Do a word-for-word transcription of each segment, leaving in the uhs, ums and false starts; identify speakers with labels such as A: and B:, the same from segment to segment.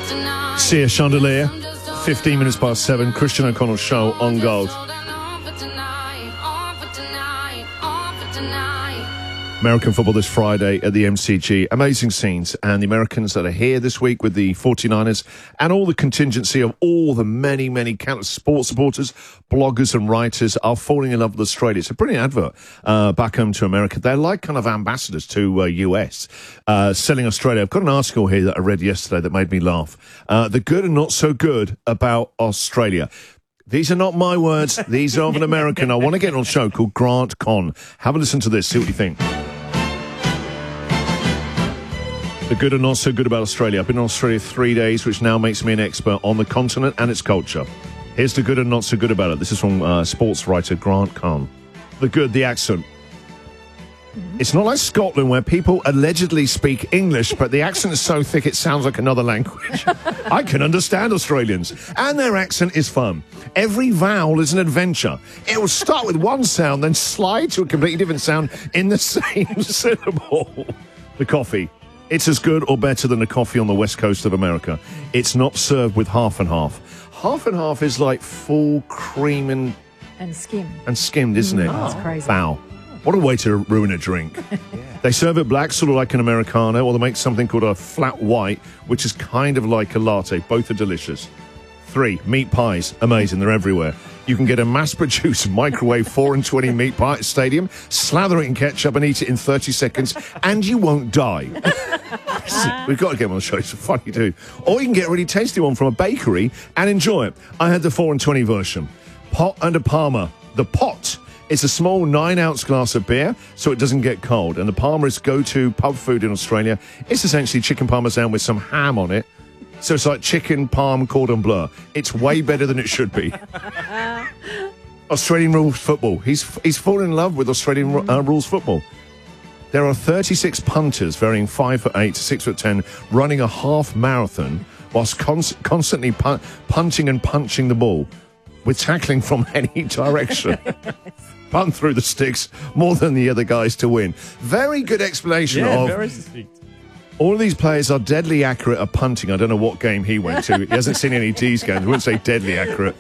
A: Sia Chandelier, fifteen minutes past seven, Christian O'Connell Show on Gold. American football this Friday at the M C G. Amazing scenes. And the Americans that are here this week with the forty-niners and all the contingency of all the many, many countless sports supporters, bloggers and writers are falling in love with Australia. It's a brilliant advert uh, back home to America. They're like kind of ambassadors to uh, U S, uh, selling Australia. I've got an article here that I read yesterday that made me laugh. Uh, the good and not so good about Australia. These are not my words. These are of an American. I want to get on a show called Grant Conn. Have a listen to this. See what you think. The good and not so good about Australia. I've been in Australia three days, which now makes me an expert on the continent and its culture. Here's the good and not so good about it. This is from uh, sports writer Grant Conn. The good, the accent. Mm-hmm. It's not like Scotland where people allegedly speak English, but the accent is so thick it sounds like another language. I can understand Australians. And their accent is fun. Every vowel is an adventure. It will start with one sound, then slide to a completely different sound in the same syllable. The coffee. It's as good or better than the coffee on the west coast of America. It's not served with half and half. Half and half is like full cream and...
B: And skimmed.
A: And skimmed, isn't it?
B: Oh, that's crazy.
A: Wow. What a way to ruin a drink. Yeah. They serve it black, sort of like an Americano, or they make something called a flat white, which is kind of like a latte. Both are delicious. Three, meat pies. Amazing. They're everywhere. You can get a mass-produced microwave four and twenty meat pie at Stadium, slather it in ketchup and eat it in thirty seconds, and you won't die. We've got to get them on the show. It's funny too. Or you can get a really tasty one from a bakery and enjoy it. I had the four and twenty version. Pot and a Parma. The pot is a small nine-ounce glass of beer, so it doesn't get cold. And the Parma is go-to pub food in Australia. It's essentially chicken parmesan with some ham on it. So it's like chicken parm cordon bleu. It's way better than it should be. Australian rules football. He's he's fallen in love with Australian uh, rules football. There are thirty-six punters, varying five foot eight to six foot ten, running a half marathon whilst cons- constantly pun- punting and punching the ball, with tackling from any direction. Punt through the sticks more than the other guys to win. Very good explanation
C: yeah,
A: of.
C: Very succinct.
A: All of these players are deadly accurate at punting. I don't know what game he went to. He hasn't seen any D's games. I wouldn't say deadly accurate.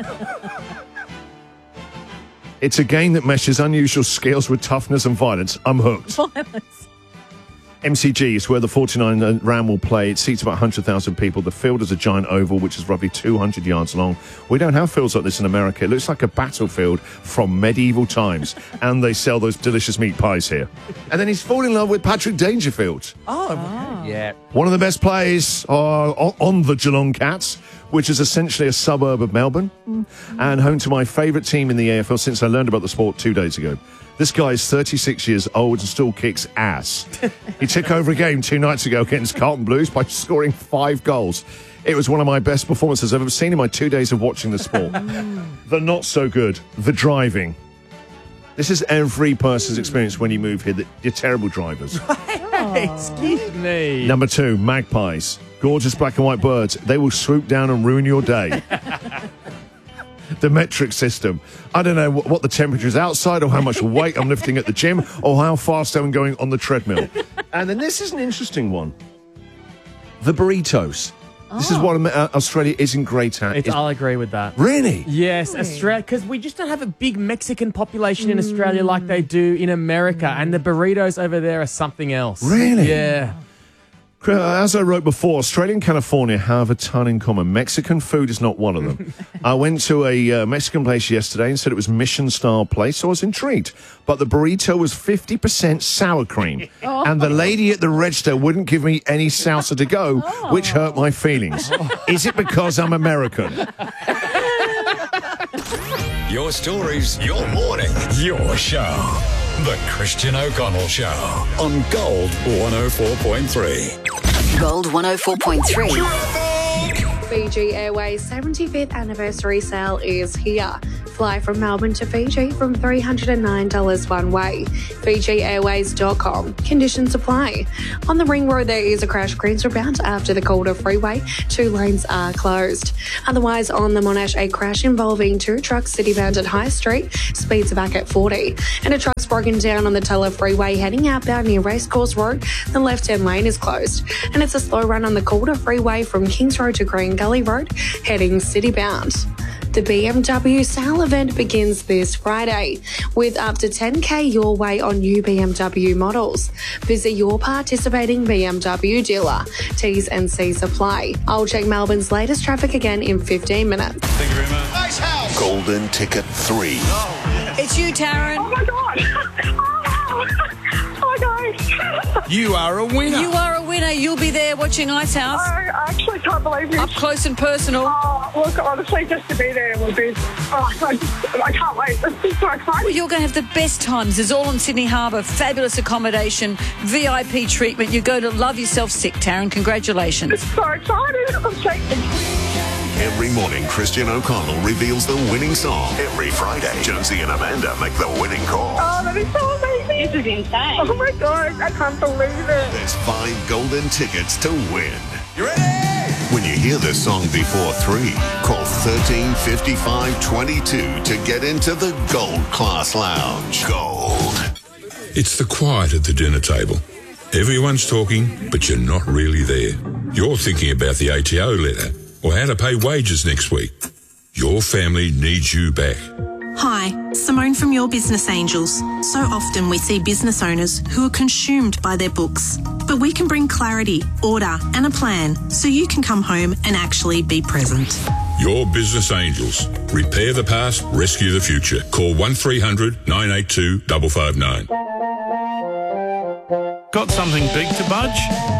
A: It's a game that meshes unusual skills with toughness and violence. I'm hooked.
B: Violence.
A: M C G is where the forty-nine round will play. It seats about one hundred thousand people. The field is a giant oval, which is roughly two hundred yards long. We don't have fields like this in America. It looks like a battlefield from medieval times. And they sell those delicious meat pies here. And then he's fallen in love with Patrick Dangerfield.
C: Oh, oh. Yeah.
A: One of the best players uh, on the Geelong Cats, which is essentially a suburb of Melbourne, mm-hmm. and home to my favourite team in the A F L since I learned about the sport two days ago. This guy is thirty-six years old and still kicks ass. He took over a game two nights ago against Carlton Blues by scoring five goals. It was one of my best performances I've ever seen in my two days of watching the sport. The not so good, the driving. This is every person's experience when you move here, that you're terrible drivers.
C: Excuse me.
A: Number two, magpies. Gorgeous black and white birds. They will swoop down and ruin your day. The metric system. I don't know what, what the temperature is outside, or how much weight I'm lifting at the gym, or how fast I'm going on the treadmill. And then this is an interesting one. The burritos. Oh. This is what uh, Australia isn't great at.
C: It's,
A: It's,
C: I'll agree with that.
A: really?
C: Yes,
B: Really?
C: Australia, because we just don't have a big Mexican population in Australia like they do in America, and the burritos over there are something else.
A: Really?
C: Yeah.
A: As I wrote before, Australia and California have a ton in common. Mexican food is not one of them. I went to a uh, Mexican place yesterday and said it was Mission-style place, so I was intrigued. But the burrito was fifty percent sour cream. Oh. And the lady at the register wouldn't give me any salsa to go, oh. which hurt my feelings. Oh. Is it because I'm American?
D: Your stories, your morning, your show. The Christian O'Connell Show on Gold one oh four point three.
E: Gold one oh four point three.
F: Fiji Airways seventy-fifth anniversary sale is here.
B: fly from Melbourne to Fiji from three hundred nine dollars one way. Fiji Airways dot com. Conditions apply. On the Ring Road, there is a crash cranes about after the Calder Freeway. Two lanes are closed. Otherwise, on the Monash, a crash involving two trucks city-bound at High Street. Speeds are back at forty. And a truck's broken down on the Teller Freeway heading outbound near Racecourse Road. The left-hand lane is closed. And it's a slow run on the Calder Freeway from Kings Road to Green Gully Road, heading city-bound. The B M W sale event begins this Friday with up to ten K your way on new B M W models. Visit your participating B M W dealer. T's and C's apply. I'll check Melbourne's latest traffic again in fifteen minutes.
F: Thank you very much. Nice house.
G: Golden Ticket three.
F: Oh.
H: It's you, Taryn.
I: Oh, my God. Oh, guys.
F: You are a winner.
H: You are a winner. You'll be there watching Ice House.
I: I actually can't believe this.
H: Up close and personal.
I: Oh, look, honestly, just to be there would be... Oh, I, just, I can't wait. This is so exciting.
H: Well, you're going to have the best times. It's all on Sydney Harbour. Fabulous accommodation, V I P treatment. You're going to love yourself sick, Taryn. Congratulations.
I: It's so exciting. I'm shaking.
G: Every morning, Christian O'Connell reveals the winning song. Every Friday, Jonesy and Amanda make the winning call.
I: Oh, that is so amazing.
J: This is insane.
I: Oh, my God. I can't believe it.
G: There's five golden tickets to win.
F: You ready?
G: When you hear the song before three, call thirteen fifty-five twenty-two to get into the Gold Class Lounge. Gold.
K: It's the quiet at the dinner table. Everyone's talking, but you're not really there. You're thinking about the A T O letter or how to pay wages next week. Your family needs you back.
L: Hi, Simone from Your Business Angels. So often we see business owners who are consumed by their books. But we can bring clarity, order and a plan so you can come home and actually be present.
K: Your Business Angels. Repair the past, rescue the future. Call one three hundred nine eight two five five nine.
M: Got something big to budge?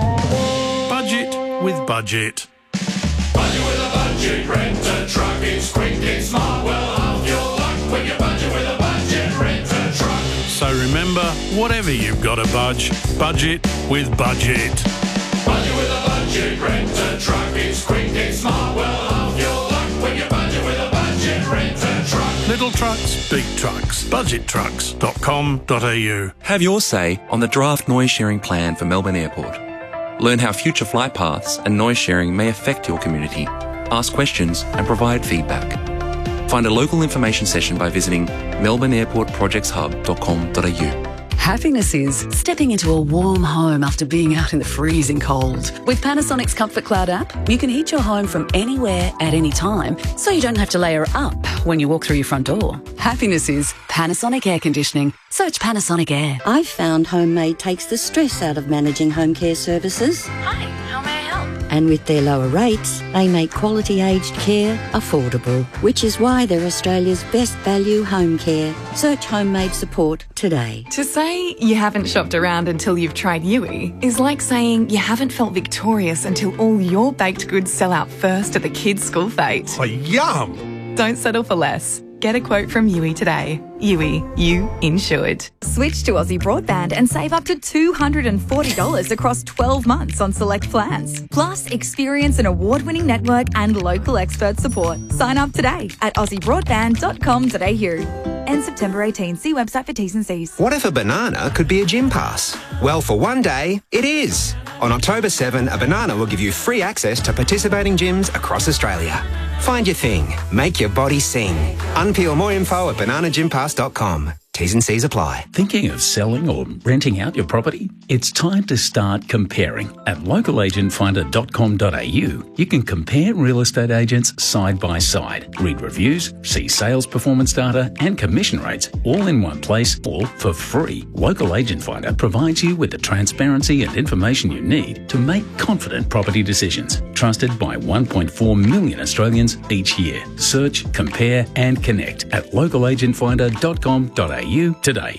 M: Budget with Budget.
N: Budget with a budget. Rent a truck. It's quick, it's smart. Well, half your luck when you budget with a budget. Rent a truck.
M: So remember, whatever you've got to budge, budget with Budget.
N: Budget with a budget. Rent a truck. It's quick, it's smart. Well, half your luck when you budget with a budget. Rent a truck.
M: Little trucks, big trucks. budget trucks dot com dot a u.
O: Have your say on the draft noise sharing plan for Melbourne Airport. Learn how future flight paths and noise sharing may affect your community. Ask questions and provide feedback. Find a local information session by visiting melbourne airport projects hub dot com dot a u.
P: Happiness is stepping into a warm home after being out in the freezing cold. With Panasonic's Comfort Cloud app, you can heat your home from anywhere at any time, so you don't have to layer up when you walk through your front door. Happiness is Panasonic Air Conditioning. Search Panasonic Air.
Q: I've found Homemade takes the stress out of managing home care services.
P: Hi, how may I help?
Q: And with their lower rates, they make quality aged care affordable, which is why they're Australia's best value home care. Search Homemade support today.
R: To say you haven't shopped around until you've tried Yui is like saying you haven't felt victorious until all your baked goods sell out first at the kids' school fete.
M: Oh, yum!
R: Don't settle for less. Get a quote from Yui today. Yui, you insured.
S: Switch to Aussie Broadband and save up to two hundred forty dollars across twelve months on select plans. Plus, experience an award-winning network and local expert support. Sign up today at aussie broadband dot com dot a u. End September eighteenth. See website for T's and C's.
T: What if a banana could be a gym pass? Well, for one day, it is. On October seventh, a banana will give you free access to participating gyms across Australia. Find your thing. Make your body sing. Unpeel more info at banana gym pass dot com. T's and C's apply.
U: Thinking of selling or renting out your property? It's time to start comparing. At local agent finder dot com dot a u, you can compare real estate agents side by side, read reviews, see sales performance data and commission rates all in one place, all for free. Local Agent Finder provides you with the transparency and information you need to make confident property decisions. Trusted by one point four million Australians each year. Search, compare and connect at local agent finder dot com dot a u today.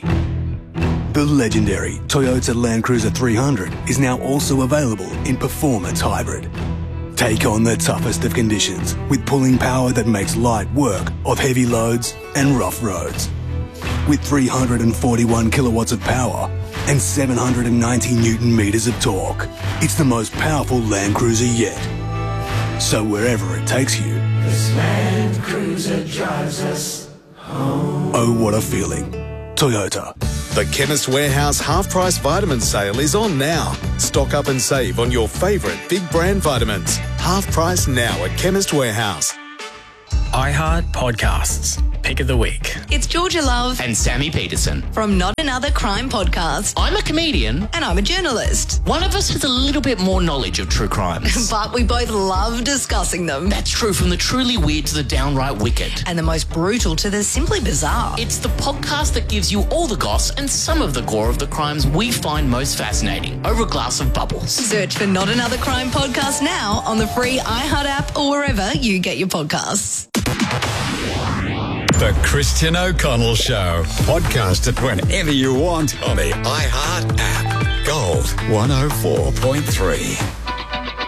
V: The legendary Toyota Land Cruiser three hundred is now also available in Performance Hybrid. Take on the toughest of conditions with pulling power that makes light work of heavy loads and rough roads. With three hundred forty-one kilowatts of power and seven hundred ninety newton meters of torque, it's the most powerful Land Cruiser yet. So wherever it takes you,
N: this Land Cruiser drives us
V: Oh, what a feeling. Toyota.
C: The Chemist Warehouse half-price vitamin sale is on now. Stock up and save on your favourite big brand vitamins. Half price now at Chemist Warehouse.
J: iHeart Podcasts. Pick of the Week.
W: It's Georgia Love
J: And Sammy Peterson.
W: from Not Another Crime Podcast.
J: I'm a comedian.
W: And I'm a journalist.
J: One of us has a little bit more knowledge of true crimes.
W: But we both love discussing them.
J: That's true, from the truly weird to the downright wicked.
W: And the most brutal to the simply bizarre.
J: It's the podcast that gives you all the goss and some of the gore of the crimes we find most fascinating over a glass of bubbles.
W: Search for Not Another Crime Podcast now on the free iHeart app or wherever you get your podcasts.
D: The Christian O'Connell Show. Podcast it whenever you want on the iHeart app. Gold one oh four point three.